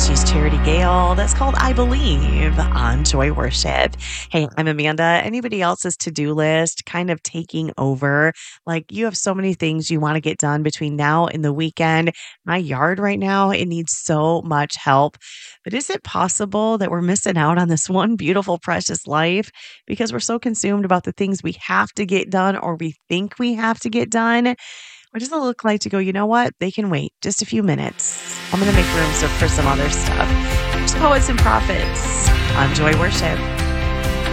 She's Charity Gale. That's called I Believe on Joy Worship. Hey, I'm Amanda. Anybody else's to do list kind of taking over? Like you have so many things you want to get done between now and the weekend. My yard right now, it needs so much help. But is it possible that we're missing out on this one beautiful, precious life because we're so consumed about the things we have to get done or we think we have to get done? What does it look like to go, you know what? They can wait just a few minutes. I'm going to make room for some other stuff. There's Poets and Prophets on Joy Worship.